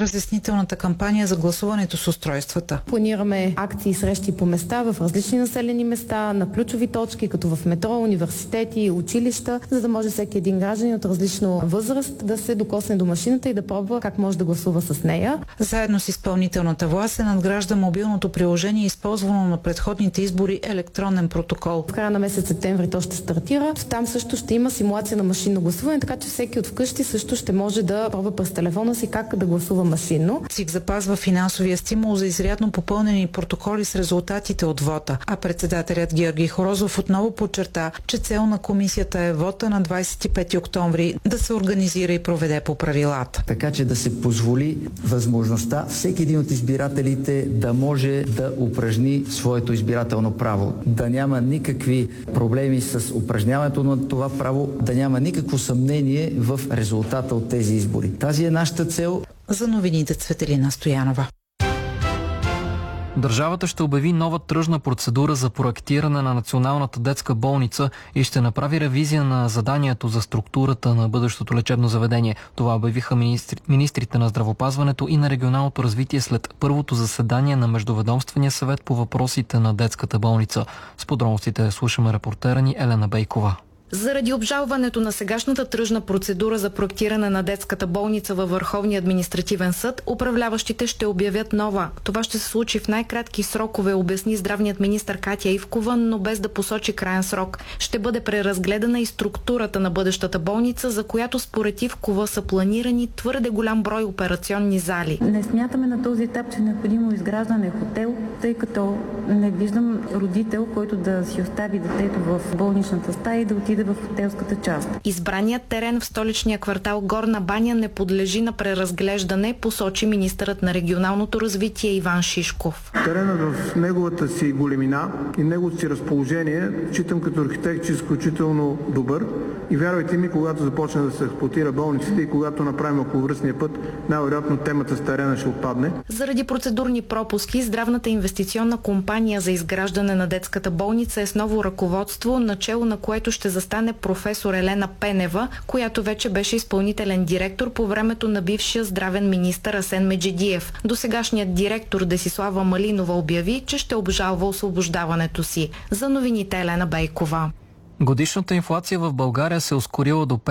разяснителната кампания за гласуването с устройствата. Планираме акции и срещи по места в различни населени места, на ключови точки, като в метро, университети, училища, за да може всеки един гражданин от различна възраст да се докосне до машината и да пробва как може да гласува с нея. Заедно с изпълнителната власт се надгражда мобилното приложение, използвано на предходните избори електронен протокол. В края на месец септември то ще стартира. Там също ще има симулация на машинно гласуване, така че всеки от вкъщи също ще може да пробва през телефона си как да гласува машинно. ЦИК запазва финансовия стимул за изрядно попълнени протоколи с резултатите от вота, а председателят Георги Хорозов отново подчерта, че цел на комисията е вота на 25 октомври да се организира и проведе по правилата. Така че да се позволи възможността всеки един от избирателите да може да упражни своето избирателно право. Да няма никакви проблеми с упражняването на това право, да няма никакво съмнение в резултата от тези избори. Тази е нашата цел. За новините Цветелина Стоянова. Държавата ще обяви нова тръжна процедура за проектиране на Националната детска болница и ще направи ревизия на заданието за структурата на бъдещото лечебно заведение. Това обявиха министрите на здравеопазването и на регионалното развитие след първото заседание на Междуведомствения съвет по въпросите на детската болница. С подробностите слушаме репортера ни Елена Бейкова. Заради обжалването на сегашната тръжна процедура за проектиране на детската болница във Върховния административен съд, управляващите ще обявят нова. Това ще се случи в най-кратки срокове, обясни здравният министър Катя Ивкова, но без да посочи краен срок. Ще бъде преразгледана и структурата на бъдещата болница, за която според Ивкова са планирани твърде голям брой операционни зали. Не смятаме на този етап, че е необходимо изграждане хотел, тъй като не виждам родител, който да си остави детето в болничната стая и да отиде в хотелската част. Избраният терен в столичния квартал Горна баня не подлежи на преразглеждане, посочи министърът на регионалното развитие Иван Шишков. Теренът в неговата си големина и неговото си разположение считам като архитект, че е изключително добър. И вярвайте ми, когато започне да се експлоатира болницата и когато направим околовръстния път, най-вероятно темата с терена ще отпадне. Заради процедурни пропуски, здравната инвестиционна компания за изграждане на детската болница е с ново ръководство, начело на което ще застане професор Елена Пенева, която вече беше изпълнителен директор по времето на бившия здравен министър Асен Меджидиев. Досегашният директор Десислава Малинова обяви, че ще обжалва освобождаването си. За новините Елена Бейкова. Годишната инфлация в България се ускорила до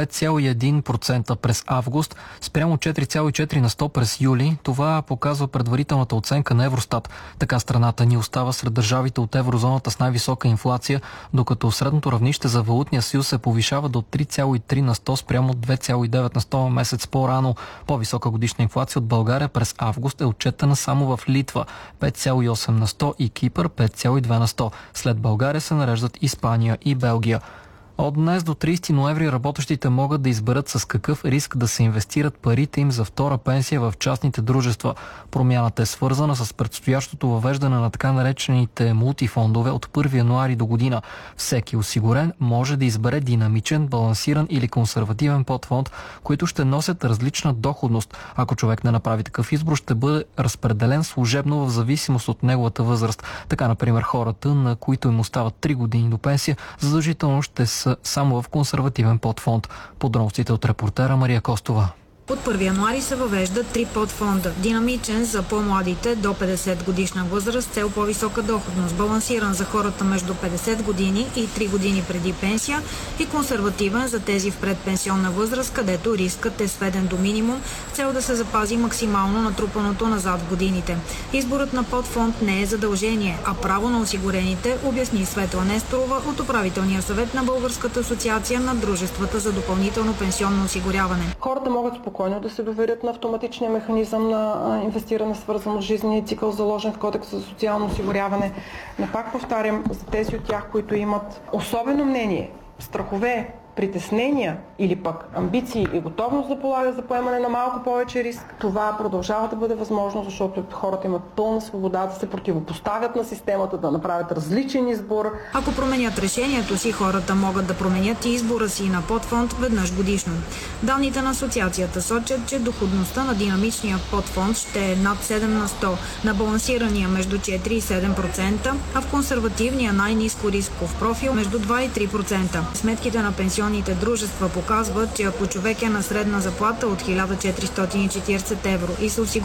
5,1% през август, спрямо 4,4 на 100 през юли. Това показва предварителната оценка на Евростат. Така страната ни остава сред държавите от еврозоната с най-висока инфлация, докато средното равнище за валутния съюз се повишава до 3,3 на 100 спрямо 2,9 на 100 месец по-рано. По-висока годишна инфлация от България през август е отчетена само в Литва 5,8 на 100 и Кипър 5,2 на 100. След България се нареждат Испания и Белгия. От днес до 30 ноември работещите могат да изберат с какъв риск да се инвестират парите им за втора пенсия в частните дружества. Промяната е свързана с предстоящото въвеждане на така наречените мултифондове от 1 януари до година. Всеки осигурен може да избере динамичен, балансиран или консервативен подфонд, които ще носят различна доходност. Ако човек не направи такъв избор, ще бъде разпределен служебно в зависимост от неговата възраст. Така, например, хората, на които им остават 3 години до пенсия, задължително ще са само в консервативен подфонд. Подробностите от репортера Мария Костова. От 1 януари се въвеждат 3 подфонда. Динамичен за по-младите до 50 годишна възраст, цел по-висока доходност. Балансиран за хората между 50 години и 3 години преди пенсия и консервативен за тези в предпенсионна възраст, където рискът е сведен до минимум, цел да се запази максимално натрупаното назад в годините. Изборът на подфонд не е задължение, а право на осигурените, обясни Светла Несторова от управителния съвет на Българската асоциация на дружествата за допълнително пенсионно осигуряване. Хората могат спокойно да се доверят на автоматичния механизъм на инвестиране, свързано с жизнения цикъл, заложен в Кодекса за социално осигуряване. Но пак повтарям, за тези от тях, които имат особено мнение, страхове, притеснения или пък амбиции и готовност да полагат за поемане на малко повече риск, това продължава да бъде възможно, защото хората имат пълна свобода да се противопоставят на системата, да направят различен избор. Ако променят решението си, хората могат да променят и избора си на подфонд веднъж годишно. Данните на асоциацията сочат, че доходността на динамичния подфонд ще е над 7 на 100, на балансирания между 4 и 7%, а в консервативния най-ниско рисков профил между 2 и 3%. Сметките на пенсионните дружества показват, че ако човек е на средна заплата от 1440 евро и се осигурява